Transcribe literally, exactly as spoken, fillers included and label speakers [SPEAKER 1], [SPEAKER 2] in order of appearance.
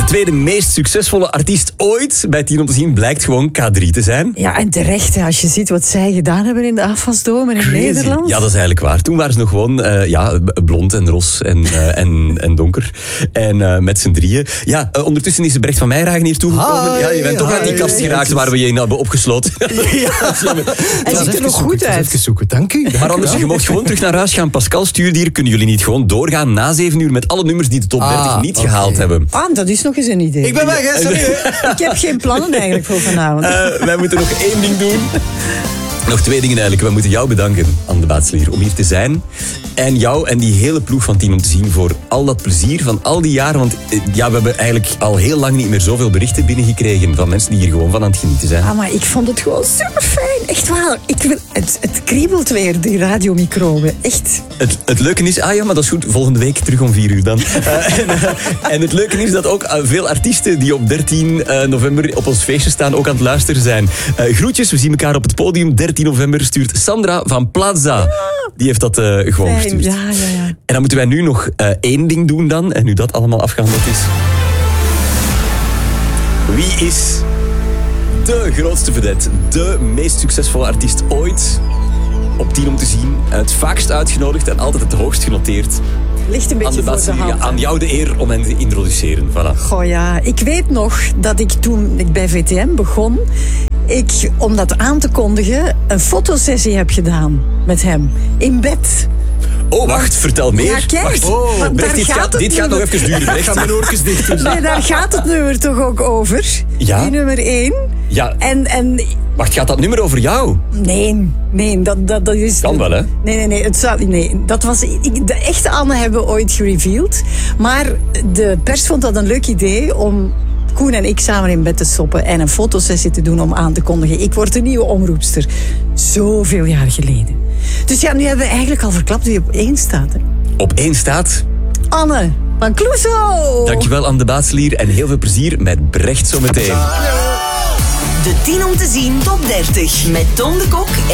[SPEAKER 1] de tweede meest succesvolle artiest ooit bij tien om te zien blijkt gewoon K drie te zijn.
[SPEAKER 2] Ja, en terecht, hè, als je ziet wat zij gedaan hebben in de afwasdome in
[SPEAKER 1] Crazy.
[SPEAKER 2] Nederland.
[SPEAKER 1] Ja, dat is eigenlijk waar. Toen waren ze nog gewoon uh, ja, blond en ros en, uh, en, en donker. En uh, met z'n drieën. Ja, uh, ondertussen is Brecht van Meijeragen hier toegekomen.
[SPEAKER 3] Hi,
[SPEAKER 1] ja, je bent toch
[SPEAKER 3] hi,
[SPEAKER 1] uit die kast
[SPEAKER 3] hi,
[SPEAKER 1] geraakt
[SPEAKER 3] hi.
[SPEAKER 1] waar we je in hebben opgesloten.
[SPEAKER 3] Ja.
[SPEAKER 2] Hij ziet er nog goed uit.
[SPEAKER 3] Even zoeken, dank u.
[SPEAKER 1] Maar anders, je mocht gewoon terug naar huis gaan. Pascal stuurde hier. Kunnen jullie niet gewoon doorgaan na zeven uur met alle nummers die de top dertig
[SPEAKER 3] Ah,
[SPEAKER 1] niet
[SPEAKER 3] okay.
[SPEAKER 1] gehaald hebben?
[SPEAKER 2] Ah, dat is nog eens een idee.
[SPEAKER 3] Ik ben weg, hè, sorry.
[SPEAKER 2] Ik heb geen plannen eigenlijk voor vanavond.
[SPEAKER 1] Uh, wij moeten nog één ding doen. Nog twee dingen eigenlijk. We moeten jou bedanken, Anne de Baatselier, om hier te zijn. En jou en die hele ploeg van tien om te zien voor al dat plezier van al die jaren. Want ja, we hebben eigenlijk al heel lang niet meer zoveel berichten binnengekregen van mensen die hier gewoon van aan het genieten zijn.
[SPEAKER 2] Ah, maar ik vond het gewoon super fijn. Echt waar. Ik wil, het, het kriebelt weer, die radiomicroben. Echt.
[SPEAKER 1] Het, het leuke is... Ah ja, maar dat is goed. Volgende week terug om vier uur dan. Uh, en, uh, en het leuke is dat ook uh, veel artiesten die op dertien november op ons feestje staan ook aan het luisteren zijn. Uh, groetjes, we zien elkaar op het podium. dertien november stuurt Sandra van Plaza. Ja. Die heeft dat uh, gewoon
[SPEAKER 2] Fijn.
[SPEAKER 1] gestuurd.
[SPEAKER 2] Ja, ja, ja.
[SPEAKER 1] En dan moeten wij nu nog uh, één ding doen dan. En nu dat allemaal afgehandeld is. Wie is de grootste vedette, de meest succesvolle artiest ooit op tien om te zien? Het vaakst uitgenodigd en altijd het hoogst genoteerd.
[SPEAKER 2] Ligt een beetje voor de hand.
[SPEAKER 1] Ja, aan jou de eer om hen te introduceren. Voilà.
[SPEAKER 2] Goh ja, ik weet nog dat ik toen ik bij V T M begon, ik, om dat aan te kondigen, een fotosessie heb gedaan met hem. In bed.
[SPEAKER 1] Oh, wacht, vertel meer.
[SPEAKER 2] Ja, kijk.
[SPEAKER 1] Wacht.
[SPEAKER 2] Oh. Want
[SPEAKER 1] Brecht,
[SPEAKER 2] daar
[SPEAKER 1] dit
[SPEAKER 2] gaat
[SPEAKER 1] gaat,
[SPEAKER 2] het
[SPEAKER 1] dit gaat nog
[SPEAKER 2] nummer.
[SPEAKER 1] even duren.
[SPEAKER 3] Ik ga mijn oortjes dicht doen.
[SPEAKER 2] Nee, daar gaat het nummer toch ook over.
[SPEAKER 1] Ja?
[SPEAKER 2] Die nummer één.
[SPEAKER 1] Ja.
[SPEAKER 2] En, en
[SPEAKER 1] Wacht, gaat dat nummer over jou?
[SPEAKER 2] nee, nee, dat, dat, dat is...
[SPEAKER 1] Kan wel, hè?
[SPEAKER 2] Nee, nee, nee, het zou, nee. Dat was, ik, de echte Anne hebben we ooit gereveeld. Maar de pers vond dat een leuk idee om Koen en ik samen in bed te stoppen en een fotosessie te doen om aan te kondigen. Ik word de nieuwe omroepster. Zoveel jaar geleden. Dus ja, nu hebben we eigenlijk al verklapt wie op één staat. Hè.
[SPEAKER 1] Op één staat...
[SPEAKER 2] Anne van Clouseau.
[SPEAKER 1] Dankjewel, Anne de Baatselier. En heel veel plezier met Brecht zometeen.
[SPEAKER 4] De tien om te zien top dertig met Tom de Kok.